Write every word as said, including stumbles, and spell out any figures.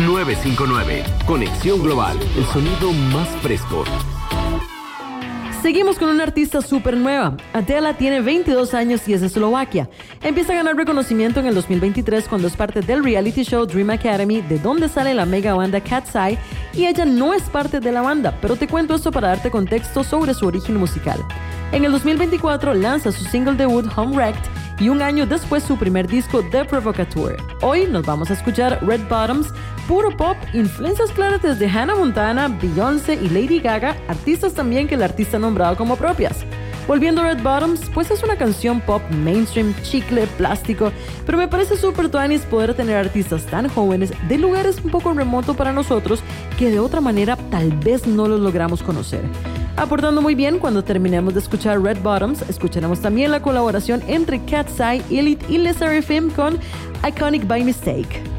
nueve cinco nueve. Conexión Global, el sonido más fresco. Seguimos con una artista súper nueva. Adela tiene veintidós años y es de Eslovaquia. Empieza a ganar reconocimiento en el dos mil veintitrés cuando es parte del reality show Dream Academy, de donde sale la mega banda Cat's Eye, y ella no es parte de la banda, pero te cuento esto para darte contexto sobre su origen musical. En el dos mil veinticuatro lanza su single debut Home Wrecked y un año después su primer disco The Provocateur. Hoy nos vamos a escuchar Red Bottoms, puro pop, influencias claras desde Hannah Montana, Beyoncé y Lady Gaga, artistas también que el artista ha nombrado como propias. Volviendo a Red Bottoms, pues es una canción pop mainstream, chicle, plástico, pero me parece súper tuanis poder tener artistas tan jóvenes de lugares un poco remotos para nosotros que de otra manera tal vez no los logramos conocer. Aportando muy bien, cuando terminemos de escuchar Red Bottoms, escucharemos también la colaboración entre Cat's Eye, Elite y Les Seraphim con Iconic by Mistake.